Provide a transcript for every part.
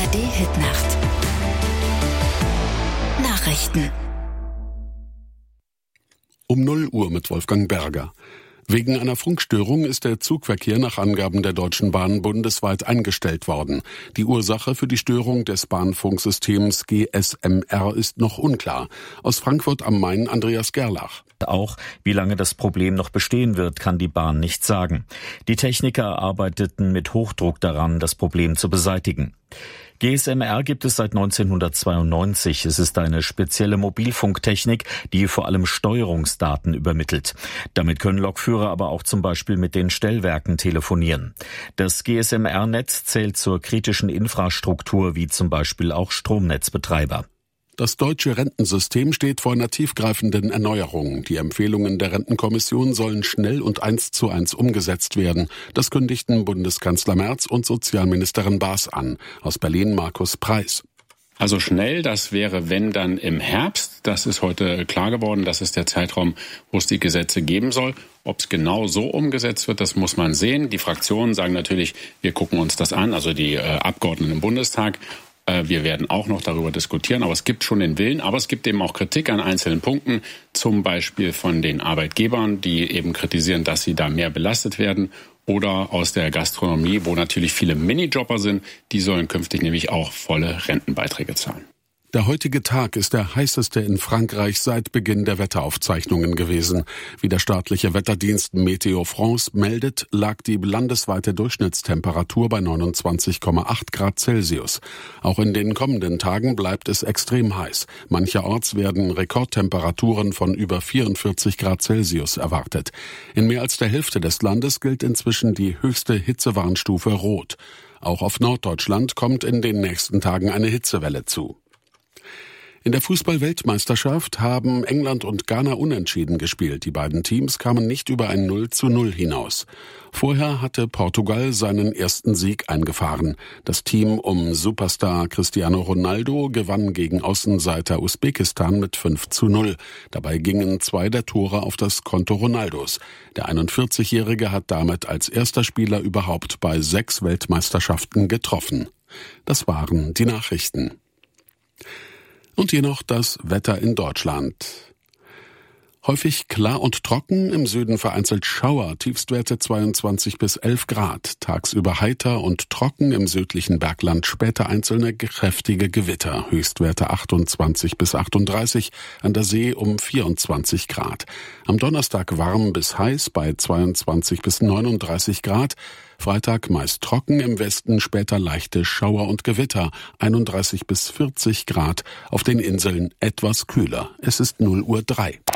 ARD-Hitnacht. Nachrichten. Um 0 Uhr mit Wolfgang Berger. Wegen einer Funkstörung ist der Zugverkehr nach Angaben der Deutschen Bahn bundesweit eingestellt worden. Die Ursache für die Störung des Bahnfunksystems GSMR ist noch unklar. Aus Frankfurt am Main Andreas Gerlach. Auch wie lange das Problem noch bestehen wird, kann die Bahn nicht sagen. Die Techniker arbeiteten mit Hochdruck daran, das Problem zu beseitigen. GSMR gibt es seit 1992. Es ist eine spezielle Mobilfunktechnik, die vor allem Steuerungsdaten übermittelt. Damit können Lokführer aber auch zum Beispiel mit den Stellwerken telefonieren. Das GSMR-Netz zählt zur kritischen Infrastruktur, wie zum Beispiel auch Stromnetzbetreiber. Das deutsche Rentensystem steht vor einer tiefgreifenden Erneuerung. Die Empfehlungen der Rentenkommission sollen schnell und 1:1 umgesetzt werden. Das kündigten Bundeskanzler Merz und Sozialministerin Baas an. Aus Berlin Markus Preis. Also schnell, das wäre, wenn dann im Herbst. Das ist heute klar geworden. Das ist der Zeitraum, wo es die Gesetze geben soll. Ob es genau so umgesetzt wird, das muss man sehen. Die Fraktionen sagen natürlich, wir gucken uns das an, also die Abgeordneten im Bundestag. Wir werden auch noch darüber diskutieren, aber es gibt schon den Willen. Aber es gibt eben auch Kritik an einzelnen Punkten, zum Beispiel von den Arbeitgebern, die eben kritisieren, dass sie da mehr belastet werden. Oder aus der Gastronomie, wo natürlich viele Minijobber sind, die sollen künftig nämlich auch volle Rentenbeiträge zahlen. Der heutige Tag ist der heißeste in Frankreich seit Beginn der Wetteraufzeichnungen gewesen. Wie der staatliche Wetterdienst Météo France meldet, lag die landesweite Durchschnittstemperatur bei 29,8 Grad Celsius. Auch in den kommenden Tagen bleibt es extrem heiß. Mancherorts werden Rekordtemperaturen von über 44 Grad Celsius erwartet. In mehr als der Hälfte des Landes gilt inzwischen die höchste Hitzewarnstufe Rot. Auch auf Norddeutschland kommt in den nächsten Tagen eine Hitzewelle zu. In der Fußball-Weltmeisterschaft haben England und Ghana unentschieden gespielt. Die beiden Teams kamen nicht über ein 0:0 hinaus. Vorher hatte Portugal seinen ersten Sieg eingefahren. Das Team um Superstar Cristiano Ronaldo gewann gegen Außenseiter Usbekistan mit 5:0. Dabei gingen 2 der Tore auf das Konto Ronaldos. Der 41-Jährige hat damit als erster Spieler überhaupt bei 6 Weltmeisterschaften getroffen. Das waren die Nachrichten. Und hier noch das Wetter in Deutschland. Häufig klar und trocken, im Süden vereinzelt Schauer, Tiefstwerte 22 bis 11 Grad. Tagsüber heiter und trocken, im südlichen Bergland später einzelne kräftige Gewitter. Höchstwerte 28 bis 38, an der See um 24 Grad. Am Donnerstag warm bis heiß bei 22 bis 39 Grad. Freitag meist trocken, im Westen später leichte Schauer und Gewitter, 31 bis 40 Grad, auf den Inseln etwas kühler. Es ist 0:03 Uhr.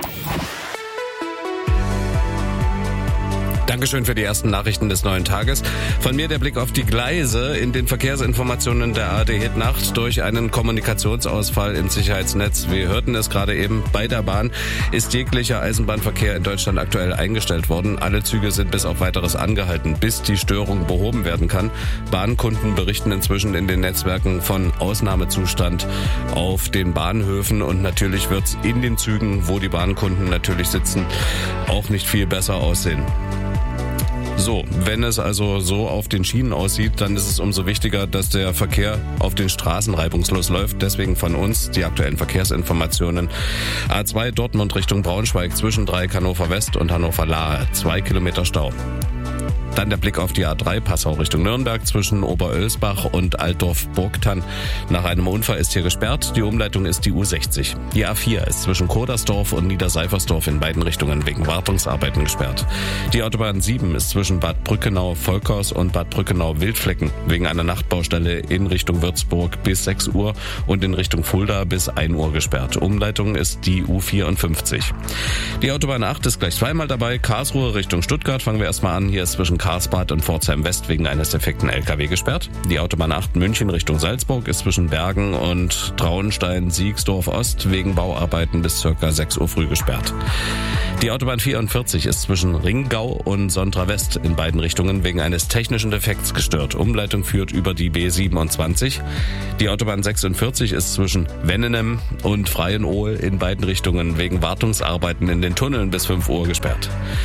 Dankeschön für die ersten Nachrichten des neuen Tages. Von mir der Blick auf die Gleise. In den Verkehrsinformationen der ARD-Hitnacht durch einen Kommunikationsausfall im Sicherheitsnetz. Wir hörten es gerade eben, bei der Bahn ist jeglicher Eisenbahnverkehr in Deutschland aktuell eingestellt worden. Alle Züge sind bis auf Weiteres angehalten, bis die Störung behoben werden kann. Bahnkunden berichten inzwischen in den Netzwerken von Ausnahmezustand auf den Bahnhöfen und natürlich wird es in den Zügen, wo die Bahnkunden natürlich sitzen, auch nicht viel besser aussehen. So, wenn es also so auf den Schienen aussieht, dann ist es umso wichtiger, dass der Verkehr auf den Straßen reibungslos läuft. Deswegen von uns die aktuellen Verkehrsinformationen. A2 Dortmund Richtung Braunschweig zwischen Dreieck Hannover West und Hannover Lahe. 2 Kilometer Stau. Dann der Blick auf die A3 Passau Richtung Nürnberg zwischen Oberölsbach und Altdorf-Burgthann. Nach einem Unfall ist hier gesperrt. Die Umleitung ist die U60. Die A4 ist zwischen Kodersdorf und Niederseifersdorf in beiden Richtungen wegen Wartungsarbeiten gesperrt. Die Autobahn 7 ist zwischen Bad Brückenau-Volkers und Bad Brückenau-Wildflecken wegen einer Nachtbaustelle in Richtung Würzburg bis 6 Uhr und in Richtung Fulda bis 1 Uhr gesperrt. Umleitung ist die U54. Die Autobahn 8 ist gleich zweimal dabei. Karlsruhe Richtung Stuttgart fangen wir erstmal an. Hier ist zwischen Karlsbad und Pforzheim West wegen eines defekten LKW gesperrt. Die Autobahn 8 München Richtung Salzburg ist zwischen Bergen und Traunstein-Siegsdorf Ost wegen Bauarbeiten bis ca. 6 Uhr früh gesperrt. Die Autobahn 44 ist zwischen Ringgau und Sondra West in beiden Richtungen wegen eines technischen Defekts gestört. Umleitung führt über die B27. Die Autobahn 46 ist zwischen Wennenem und Freienohl in beiden Richtungen wegen Wartungsarbeiten in den Tunneln bis 5 Uhr gesperrt.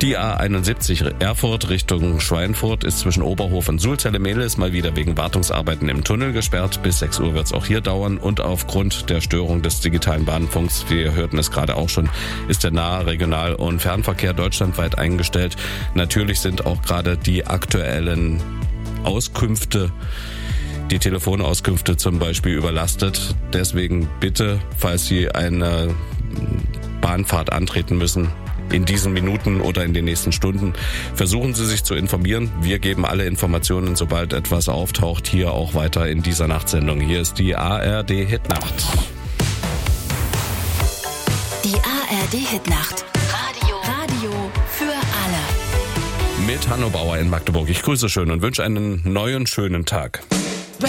Die A71 Erfurt Richtung Schweinfurt ist zwischen Oberhof und Sulzelle-Mehlis mal wieder wegen Wartungsarbeiten im Tunnel gesperrt. Bis 6 Uhr wird es auch hier dauern. Und aufgrund der Störung des digitalen Bahnfunks, wir hörten es gerade auch schon, ist der Nah-, Regional- und Fernverkehr deutschlandweit eingestellt. Natürlich sind auch gerade die aktuellen Auskünfte, die Telefonauskünfte zum Beispiel, überlastet. Deswegen bitte, falls Sie eine Bahnfahrt antreten müssen, in diesen Minuten oder in den nächsten Stunden, versuchen Sie sich zu informieren. Wir geben alle Informationen, sobald etwas auftaucht, hier auch weiter in dieser Nachtsendung. Hier ist die ARD Hitnacht. Die ARD Hitnacht. Radio für alle. Mit Hanno Bauer in Magdeburg. Ich grüße schön und wünsche einen neuen schönen Tag.